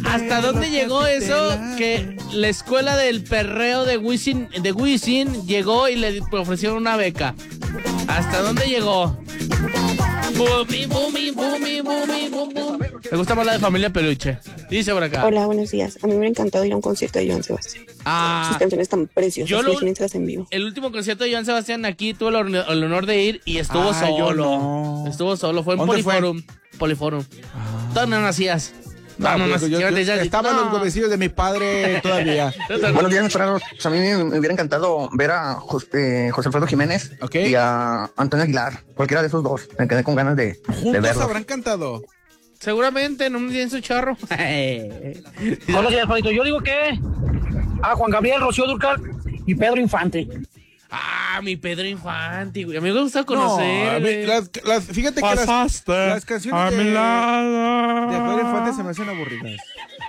¿Hasta dónde llegó eso? Que la escuela del perreo de Wisin llegó y le ofrecieron una beca. ¿Hasta dónde llegó? Bumi, bumi, bumi, bumi, bum, bum. Me gusta más la de Familia Peluche. Dice por acá. Hola, buenos días. A mí me hubiera encantado ir a un concierto de Joan Sebastián. Sus canciones tan preciosas. Imagínenselas en vivo. El último concierto de Joan Sebastián aquí tuve el honor de ir y estuvo solo. No. Estuvo solo. Fue en Poliforum. Todavía no nacías. Estaban los huevecillos de mi padre todavía. Buenos días, mis hermanos. A mí me hubiera encantado ver a José Alfredo Jiménez y a Antonio Aguilar. Cualquiera de esos dos. Me quedé con ganas de verlos. Habrán cantado. Seguramente, no me tienen su charro. Buenos días, Juanito. Yo digo que a Juan Gabriel, Rocío Dúrcal y Pedro Infante. Mi Pedro Infante, güey. A mí me gusta conocer. Fíjate que las canciones de Pedro Infante se me hacen aburridas.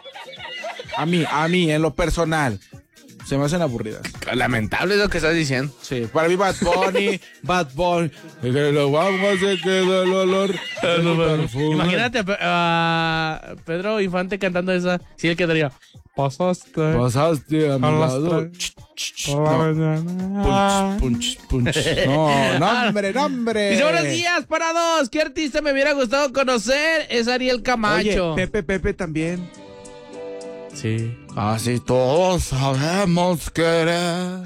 A mí, en lo personal, se me hacen aburridas. Lamentable es lo que estás diciendo. Sí, para mí Bad Bunny, que lo vamos a quedar el olor. Imagínate a Pedro Infante cantando esa. Sí, él quedaría. Pasaste a mi lado. Punch. No, hombre. Dice, buenos días, parados. ¿Qué artista me hubiera gustado conocer? Es Ariel Camacho. Oye, Pepe también. Sí. Así todos sabemos querer.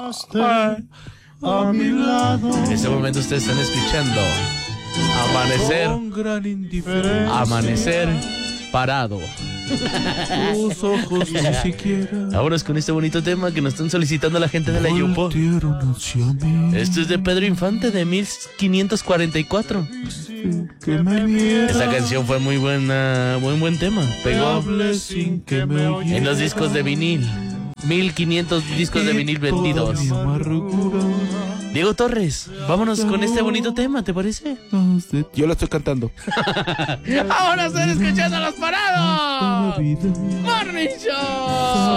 A mi lado. En este momento ustedes están escuchando Amanecer Parado. Tus ojos ni siquiera. Ahora es con este bonito tema que nos están solicitando la gente de la Yupo. Esto es de Pedro Infante de 1544. Esta canción fue muy buena, muy buen tema. Pegó en los discos de vinil. 1500 discos de vinil vendidos. Diego Torres, vámonos con este bonito tema, ¿te parece? Yo lo estoy cantando. Ahora están escuchando a Los Parados. Morning Show.